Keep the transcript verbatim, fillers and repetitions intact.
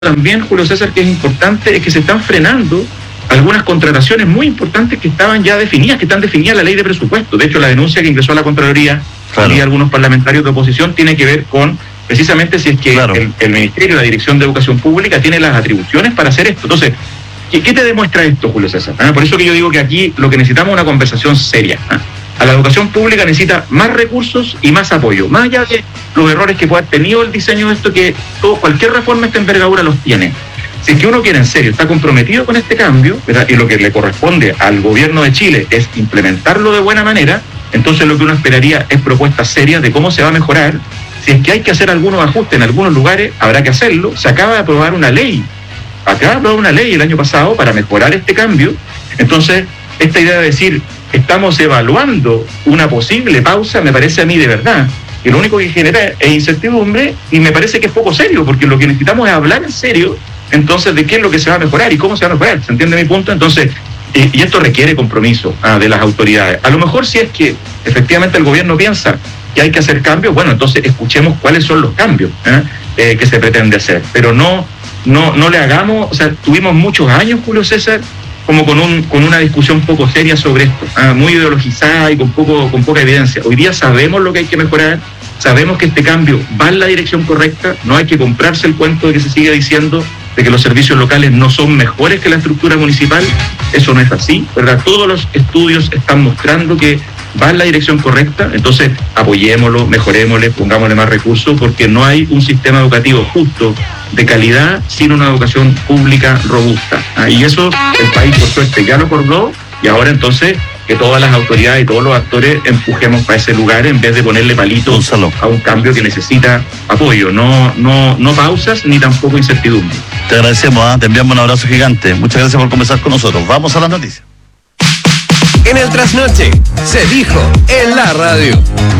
También, Julio César, que es importante, es que se están frenando algunas contrataciones muy importantes que estaban ya definidas, que están definidas en la ley de presupuesto. De hecho, la denuncia que ingresó a la Contraloría claro. y algunos parlamentarios de oposición tiene que ver con precisamente si es que claro. el, el Ministerio, la Dirección de Educación Pública, tiene las atribuciones para hacer esto. Entonces, ¿qué, qué te demuestra esto, Julio César? ¿Ah? Por eso que yo digo que aquí lo que necesitamos es una conversación seria. ¿Ah? A la educación pública necesita más recursos y más apoyo, más allá de los errores que pueda haber tenido el diseño de esto, que todo, cualquier reforma de esta envergadura los tiene. Si es que uno quiere en serio, está comprometido con este cambio, ¿verdad? Y lo que le corresponde al gobierno de Chile es implementarlo de buena manera, entonces lo que uno esperaría es propuestas serias de cómo se va a mejorar. Si es que hay que hacer algunos ajustes en algunos lugares, habrá que hacerlo. Se acaba de aprobar una ley, acaba de aprobar una ley el año pasado para mejorar este cambio. Entonces, esta idea de decir, estamos evaluando una posible pausa, me parece a mí de verdad, que lo único que genera es incertidumbre, y me parece que es poco serio, porque lo que necesitamos es hablar en serio, entonces, de qué es lo que se va a mejorar y cómo se va a mejorar. ¿Se entiende mi punto? Entonces, y, y esto requiere compromiso ah, de las autoridades. A lo mejor si es que efectivamente el gobierno piensa que hay que hacer cambios, bueno, entonces escuchemos cuáles son los cambios ¿eh? Eh, que se pretende hacer, pero no, no, no le hagamos, o sea, tuvimos muchos años, Julio César, como con un con una discusión poco seria sobre esto, ah, muy ideologizada y con poco con poca evidencia. Hoy día sabemos lo que hay que mejorar, sabemos que este cambio va en la dirección correcta, no hay que comprarse el cuento de que se sigue diciendo de que los servicios locales no son mejores que la estructura municipal. Eso no es así, ¿verdad? Todos los estudios están mostrando que va en la dirección correcta, entonces apoyémoslo, mejorémosle, pongámosle más recursos, porque no hay un sistema educativo justo, de calidad, sin una educación pública robusta. Ah, y eso el país, por suerte, ya lo acordó, y ahora entonces que todas las autoridades y todos los actores empujemos para ese lugar en vez de ponerle palitos a un cambio que necesita apoyo, no, no, no pausas ni tampoco incertidumbre. Te agradecemos, ¿eh? Te enviamos un abrazo gigante. Muchas gracias por conversar con nosotros. Vamos a las noticias. En el Trasnoche se dijo en la radio.